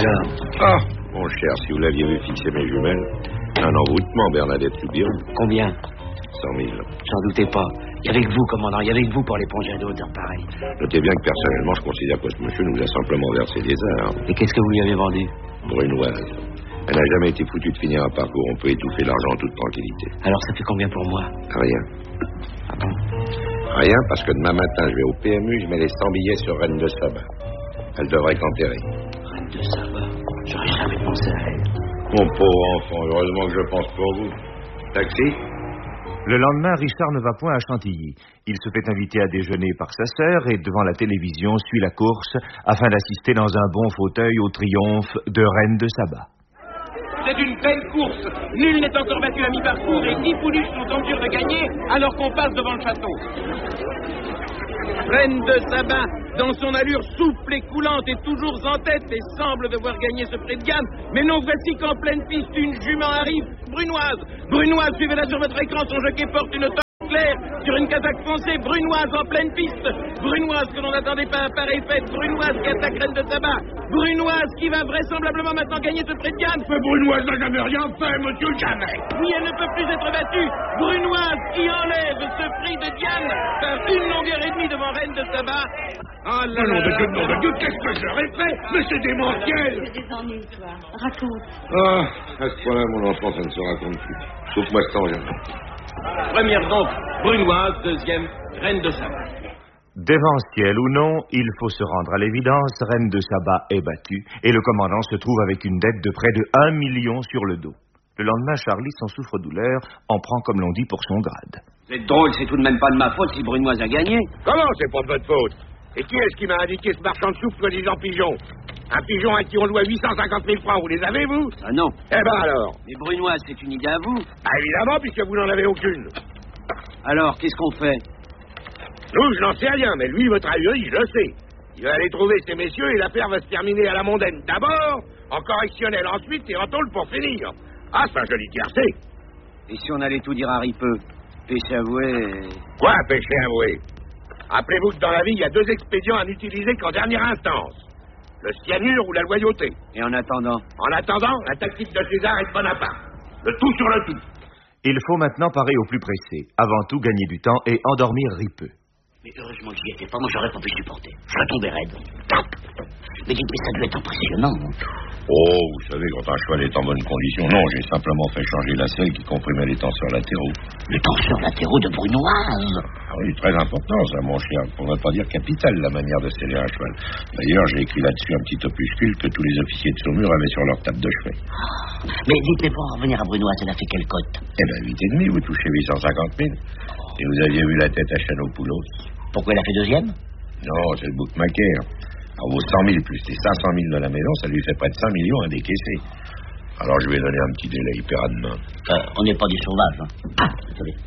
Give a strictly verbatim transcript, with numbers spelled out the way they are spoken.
alors? Ah, mon cher, si vous l'aviez vu fixer mes jumelles, un envoûtement, Bernadette Loubillon. Combien? Cent mille. J'en doutais pas. Il y avait que vous, commandant, il y avait que vous pour l'éponger un autre, pareil. Notez bien que personnellement, je considère que ce monsieur nous a simplement versé des heures. Et qu'est-ce que vous lui avez vendu? Brunoise. Elle n'a jamais été foutue de finir un parcours où on peut étouffer l'argent en toute tranquillité. Alors ça fait combien pour moi? Rien. Ah bon? Rien, parce que demain matin, je vais au P M U, je mets les cent billets sur Reine de Saba. Elle devrait qu'enterrer. Reine de Saba? J'aurais jamais pensé à elle. Mon pauvre enfant, heureusement que je pense pour vous. Taxi? Le lendemain, Richard ne va point à Chantilly. Il se fait inviter à déjeuner par sa sœur et, devant la télévision, suit la course afin d'assister dans un bon fauteuil au triomphe de Reine de Saba. C'est une belle course. Nul n'est encore battu à mi-parcours et dix pouliches sont en mesure de gagner alors qu'on passe devant le château. Reine de Saba, dans son allure souple et coulante, est toujours en tête et semble devoir gagner ce prix de gamme. Mais non, voici qu'en pleine piste, une jument arrive, Brunoise. Brunoise, suivez-la sur votre écran, son jockey porte une toque claire sur une casaque foncée. Brunoise en pleine piste. Brunoise que l'on n'attendait pas à pareille fête. Brunoise qui attaque Reine de Saba. Brunoise qui va vraisemblablement maintenant gagner ce prix de gamme. Mais Brunoise n'a jamais rien fait, monsieur, jamais. Oui, elle ne peut plus être battue. Brunoise qui enlève ce prix de Diane par une longueur et demie devant Reine de Saba. Ah là là, nom de Dieu, nom de Dieu, qu'est-ce que j'aurais fait? Mais c'est démentiel. C'est des ennuis, toi. Raconte. Ah, à ce point-là, mon enfant, ça ne se raconte plus. Sauf-moi ce temps, rien. Première donc, Brunoise. Deuxième, Reine de Saba. Déventiel ou non, il faut se rendre à l'évidence, Reine de Saba est battue et le commandant se trouve avec une dette de près de un million sur le dos. Le lendemain, Charlie, sans souffre-douleur, en prend, comme l'on dit, pour son grade. C'est drôle, c'est tout de même pas de ma faute si Brunoise a gagné. Comment c'est pas de votre faute? Et qui est-ce qui m'a indiqué ce marchand de souffle soi-disant pigeon? Un pigeon à qui on doit huit cent cinquante mille francs, vous les avez, vous? Ah non. Eh ben alors? Mais Brunoise, c'est une idée à vous. Ah évidemment, puisque vous n'en avez aucune. Alors, qu'est-ce qu'on fait? Nous, je n'en sais rien, mais lui, votre aïeul, je le sais. Il va aller trouver ces messieurs et l'affaire va se terminer à la mondaine d'abord, en correctionnel ensuite et en tôle pour finir. Ah, c'est un joli tiercé. Et si on allait tout dire à Ripeux? Péché avoué... Quoi, péché avoué? Rappelez-vous que dans la vie, il y a deux expédients à n'utiliser qu'en dernière instance. Le cyanure ou la loyauté. Et en attendant? En attendant, la tactique de César et de Bonaparte. Le tout sur le tout. Il faut maintenant parer au plus pressé. Avant tout, gagner du temps et endormir Ripeux. Mais heureusement que j'y étais pas, moi j'aurais pas pu supporter. Je serais tombé raide. Tac. Mais dites, mais ça doit être impressionnant. Oh, vous savez, quand un cheval est en bonne condition, non, j'ai simplement fait changer la selle qui comprimait les tenseurs latéraux. Les tenseurs latéraux de Brunoise? Ah oui, très important ça, mon cher, pour ne pas dire capital, la manière de sceller un cheval. D'ailleurs, j'ai écrit là-dessus un petit opuscule que tous les officiers de Saumur avaient sur leur table de chevet. Oh, mais dites-moi, pour en revenir à Brunoise, elle a fait quelle cote? Eh ben, huit et demi, vous touchez huit cent cinquante mille. Et vous aviez vu la tête à Chanopoulos. Pourquoi elle a fait deuxième? Non, c'est le bookmaker. Alors, vos cent mille plus les cinq cent mille de la maison, ça lui fait près de cinq millions à décaisser. Alors, je vais donner un petit délai, il paiera demain. Euh, on n'est pas des sauvages, hein. Ah, désolé.